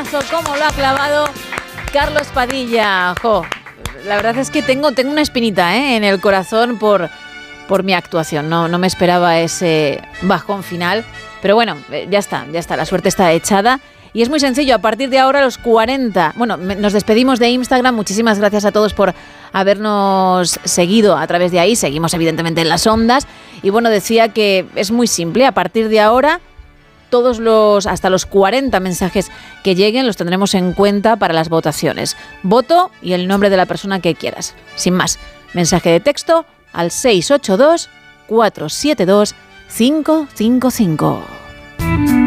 Temazo, cómo lo ha clavado Carlos Padilla. Jo, la verdad es que tengo una espinita en el corazón por mi actuación. No me esperaba ese bajón final. Pero bueno, ya está, la suerte está echada. Y es muy sencillo, a partir de ahora los 40... Bueno, nos despedimos de Instagram. Muchísimas gracias a todos por habernos seguido a través de ahí. Seguimos evidentemente en las ondas. Y bueno, decía que es muy simple. A partir de ahora, hasta los 40 mensajes que lleguen los tendremos en cuenta para las votaciones. Voto y el nombre de la persona que quieras. Sin más, mensaje de texto al 682 472 555.